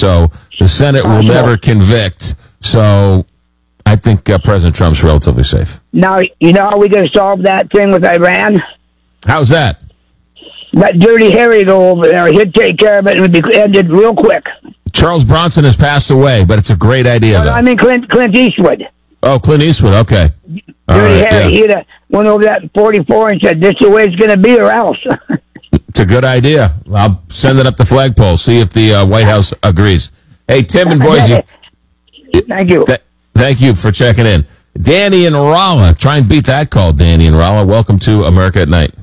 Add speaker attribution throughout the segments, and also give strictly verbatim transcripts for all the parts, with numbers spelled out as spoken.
Speaker 1: So the Senate will never convict. So I think uh, President Trump's relatively safe.
Speaker 2: Now, you know how we going to solve that thing with Iran?
Speaker 1: How's that?
Speaker 2: Let Dirty Harry go over there. He'd take care of it and it'd be ended real quick.
Speaker 1: Charles Bronson has passed away, but it's a great idea,
Speaker 2: Well,
Speaker 1: though.
Speaker 2: I mean Clint, Clint Eastwood.
Speaker 1: Oh, Clint Eastwood, okay. All
Speaker 2: Dirty
Speaker 1: right,
Speaker 2: Harry,
Speaker 1: yeah.
Speaker 2: he'd have went over that forty-four and said, this is the way it's going to be or else.
Speaker 1: It's a good idea. I'll send it up the flagpole, see if the uh, White House agrees. Hey, Tim and Boise.
Speaker 2: Thank you.
Speaker 1: Th- thank you for checking in. Danny and Rolla. Try and beat that call, Danny and Rolla. Welcome to America at Night.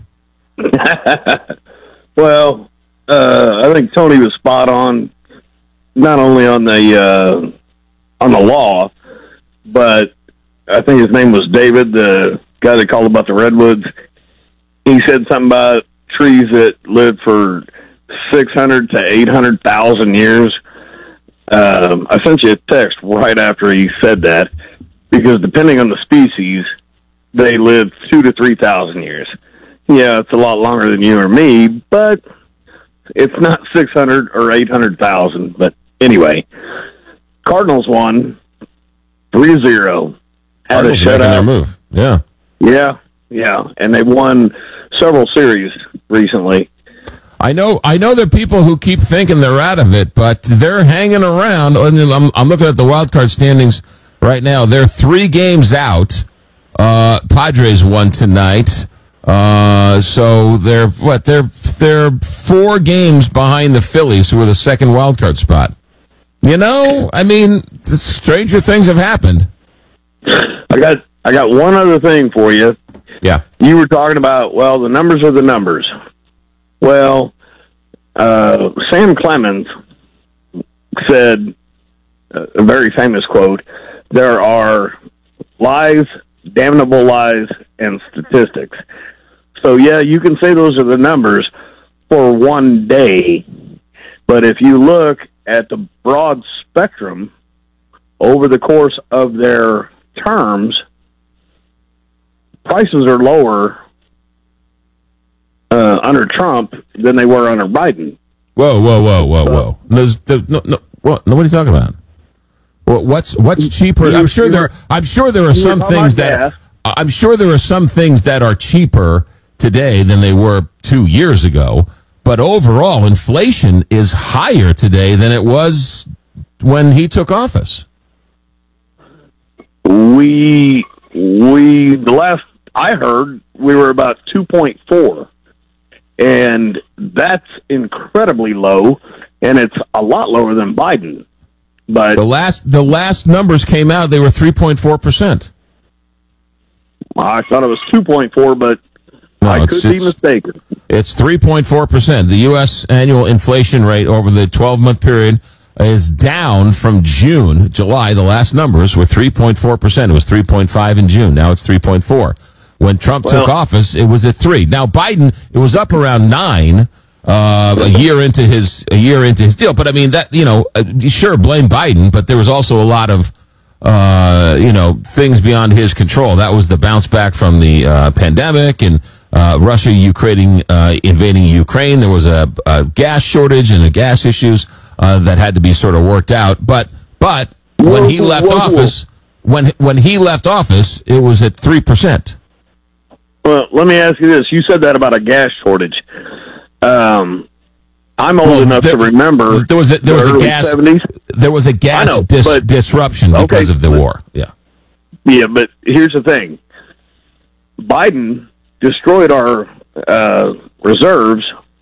Speaker 3: Well, uh, I think Tony was spot on, not only on the uh, on the law, but I think his name was David, the guy that called about the redwoods. He said something about trees that lived for six hundred to eight hundred thousand years. Um, I sent you a text right after he said that, because depending on the species, they live two to three thousand years. Yeah, it's a lot longer than you or me, but it's not six hundred or eight hundred thousand. But anyway, Cardinals won three zero. Had a
Speaker 1: Cardinals making their
Speaker 3: shutout.
Speaker 1: move. Yeah.
Speaker 3: Yeah, yeah, and they've won several series recently.
Speaker 1: I know I know there are people who keep thinking they're out of it, but they're hanging around. I'm, I'm looking at the wild card standings right now. They're three games out. Uh, Padres won tonight. Uh, so they're what? They're they're four games behind the Phillies, who are the second wild card spot. You know, I mean, stranger things have happened.
Speaker 3: I got I got one other thing for you.
Speaker 1: Yeah.
Speaker 3: You were talking about, well, the numbers are the numbers. Well, uh, Sam Clemens said a very famous quote: "There are lies, damnable lies, and statistics." So, yeah, you can say those are the numbers for one day, but if you look at the broad spectrum over the course of their terms, prices are lower uh, under Trump than they were under Biden.
Speaker 1: Whoa, whoa, whoa, whoa, whoa! There's, there's, no, no, what? No, what are you talking about? Well, what's what's cheaper? I'm sure there. I'm sure there are some things that. I'm sure there are some things that are cheaper today than they were two years ago. But overall, inflation is higher today than it was when he took office.
Speaker 3: We we the last I heard we were about two point four, and that's incredibly low, and it's a lot lower than Biden. But
Speaker 1: the last the last numbers came out; they were three point four percent.
Speaker 3: I thought it was two point four, but
Speaker 1: no,
Speaker 3: I could be mistaken.
Speaker 1: It's three point four percent. The U S annual inflation rate over the twelve-month period is down from June. July, the last numbers were three point four percent. It was three point five in June. Now it's three point four. When Trump
Speaker 3: Well,
Speaker 1: took office, it was at three. Now Biden, it was up around nine uh, a year into his a year into his deal. But I mean that you know, uh, sure, blame Biden, but there was also a lot of uh, you know things beyond his control. That was the bounce back from the uh, pandemic and uh, Russia, Ukraine uh, invading Ukraine. There was a, a gas shortage and the gas issues uh, that had to be sort of worked out. But but when he left office, when when he left office, it was at three percent.
Speaker 3: Well, let me ask you this: you said that about a gas shortage. Um, I'm old
Speaker 1: Well,
Speaker 3: enough
Speaker 1: there-
Speaker 3: to remember
Speaker 1: There was a, there
Speaker 3: the
Speaker 1: was a
Speaker 3: early
Speaker 1: gas
Speaker 3: seventies.
Speaker 1: there was a gas
Speaker 3: I know,
Speaker 1: dis-
Speaker 3: but-
Speaker 1: disruption because
Speaker 3: okay,
Speaker 1: of the
Speaker 3: but-
Speaker 1: war. Yeah.
Speaker 3: Yeah, but here's the thing: Biden destroyed our uh, reserves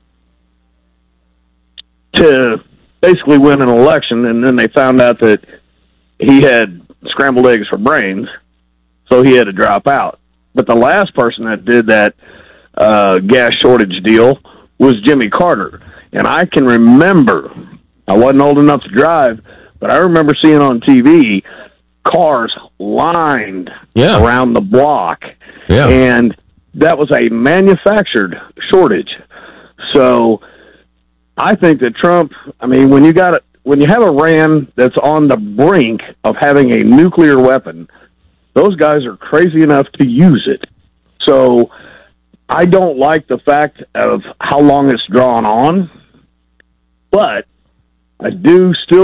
Speaker 3: to basically win an election, and then they found out that he had scrambled eggs for brains, so he had to drop out. But the last person that did that uh, gas shortage deal was Jimmy Carter. And I can remember, I wasn't old enough to drive, but I remember seeing on T V cars lined
Speaker 1: Yeah.
Speaker 3: around the block.
Speaker 1: Yeah.
Speaker 3: And that was a manufactured shortage. So I think that Trump, I mean, when you got it, when you have Iran that's on the brink of having a nuclear weapon, those guys are crazy enough to use it. So I don't like the fact of how long it's drawn on, but I do still